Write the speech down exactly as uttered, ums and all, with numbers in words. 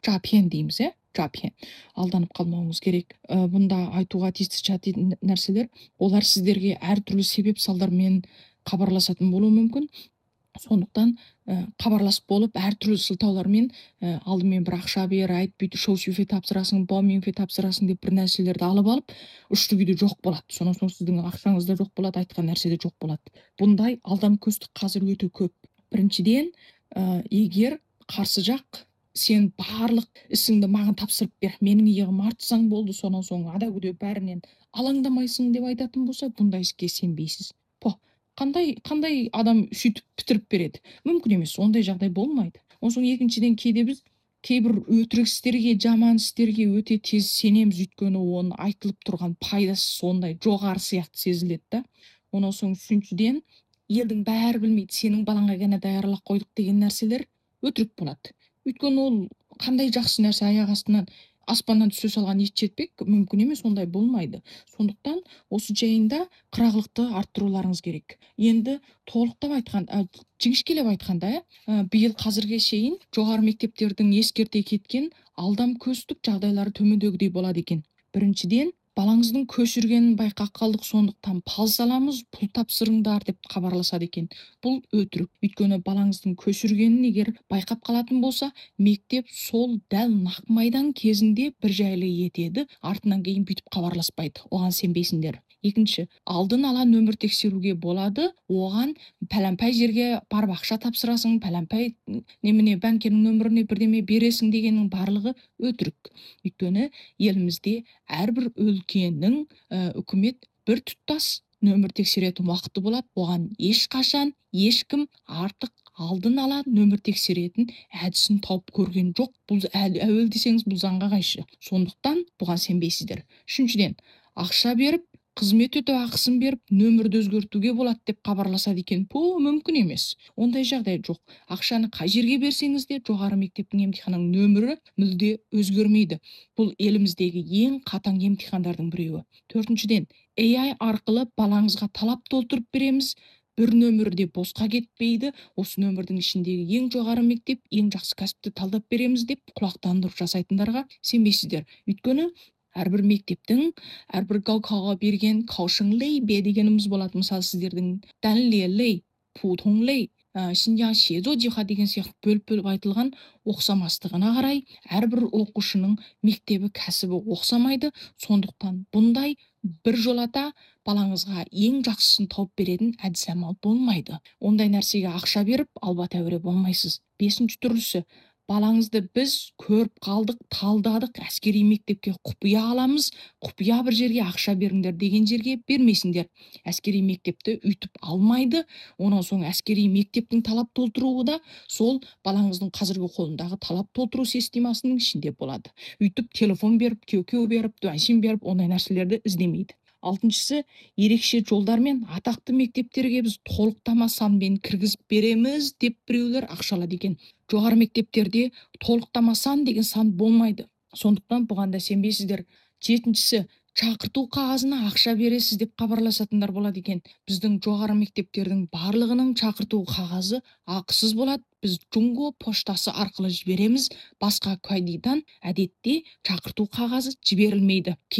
жапен дейміз, иә, жапен. Алданып қалмауыңыз керек. Ә, Бұнда айтуға тиісті жататын нәрселер, олар сіздерге әртүрлі себеп салдармен хабарласатын болуы мүмкін. Сондықтан ә, хабарласып болып әртүрлі сылтаулармен ә, алдымен бір ақша бер, айт, бүйт, шоу-шуфе тапсырасың, баумеңфе тапсырасың деп бір нәрселерді алып алып, ұшты күйде жоқ болады. Сонан соң сіздің ақшаңыз да жоқ болады, айтқан нәрсе де жоқ болады. Бұндай алдамкөздік қазір өте көп. Біріншіден, ә, егер қарсы жақ сен барлық ісіңді маған тапсырып бер, менің иығым артсаң болды, сонан соң ада күде бәрінен алаңдамайсың деп айтатын болса, бұндай іске сенбейсіз. По, қандай қандай адам сөйтіп бітіріп береді? Мүмкін емес, ондай жағдай болмайды. Онан соң екіншіден, кейде біз кейбір өтірік істерге, жаман істерге өте тез сенеміз, өйткені оның айтылып тұрған пайдасы сондай жоғары сияқты сезіледі да. Онан соң үшіншіден, елдің бәрі білмейді, сенің балаңа ғана даярлап қойдық деген нәрселер өтірік болады. Өйткені ол қандай жақсы нәрсе, аяқ астынан аспаннан түсе салған ет жетпек, мүмкін емес, ондай болмайды. Сондықтан осы жайында қырағылықты арттыруларыңыз керек. Енді толықтап айтқан, ә, жіңішкелеп айтқанда, ә, биыл қазірге шейін жоғары мектептердің ескерте кеткен алдамкөздік жағдайлары төмендегідей болады екен. Біріншіден, балаңыздың көшіргенін байқап қалдық, сондықтан пал саламыз, пұл тапсырыңдар деп хабарласады екен. Бұл өтірік. Өйткені балаңыздың көшіргенін егер байқап қалатын болса, мектеп сол дәл нақ майдан кезінде бір жайлы етеді, артынан кейін бүйтіп хабарласпайды. Оған сенбейсіңдер. Екінші, алдын ала нөмір тексеруге болады, оған пәләмпәй жерге барып ақша тапсырасың, пәләмпәй немене бәңкенің нөміріне бірдеме бересің дегеннің барлығы өтірік. Өйткені елімізде әрбір өлкенің ә, үкімет бір тұтас нөмір тексеретін уақыты болады. Оған ешқашан ешкім артық алдын ала нөмір тексеретін әдісін тауып көрген жоқ. Бұл әуел десеңіз, бұл заңға қайшы. Сондықтан бұған сенбейсіздер. Үшіншіден, ақша беріп, қызмет өтеу ақысын беріп, нөмірді өзгертуге болады деп хабарласады екен. Бұл мүмкін емес. Ондай жағдай жоқ. Ақшаны қай жерге берсеңіз де, жоғары мектептің емтиханының нөмірі мүлде өзгермейді. Бұл еліміздегі ең қатаң емтихандардың біреуі. Төртіншіден, эй ай арқылы балаңызға талап толтырып береміз. Бір нөмірде босқа кетпейді. Осы нөмірдің ішіндегі ең жоғары мектеп, ең жақсы кәсіпті талдап береміз деп құлақтандырып жасайтындарға сенбейсіздер. Өйткені әрбір мектептің әрбір гаукаға берген каушыңлей бе дегеніміз болады. Мысалы, сіздердің дәнлелей, путонлей, Шинжаң шезо жиха деген сияқты бөліп-бөліп айтылған оқсамастығына қарай әрбір оқушының мектебі, кәсібі оқсамайды. Сондықтан бұндай бір жолата балаңызға ең жақсысын тауып беретін әдіс амал болмайды. Ондай нәрсеге ақша беріп, алба тәуре болмайсыз. Бесінші түрлісі, балаңызды біз көріп қалдық, талдадық, әскери мектепке құпия аламыз, құпия бір жерге ақша беріңдер деген жерге бермейсіңдер. Әскери мектепті үйтіп алмайды. Онан соң әскери мектептің талап толтыруы да сол балаңыздың қазіргі қолындағы талап толтыру системасының ішінде болады. Үйтіп телефон беріп, кеу-кеу беріп, дуаншин беріп, ондай нәрселерді іздемейді. Алтыншысы, ерекше жолдармен атақты мектептерге біз толықтама санмен кіргізіп береміз деп біреулер ақшалады екен. Жоғары мектептерде толықтама сан деген сан болмайды. Сондықтан бұған да сенбейсіздер. Жетіншісі, шақырту қағазына ақша бересіз деп хабарласатындар болады екен. Біздің жоғары мектептердің барлығының шақырту қағазы ақысыз болады. Біз Джунго поштасы арқылы жібереміз. Басқа куәлидан әдетте шақырту қағазы жіберілмейді.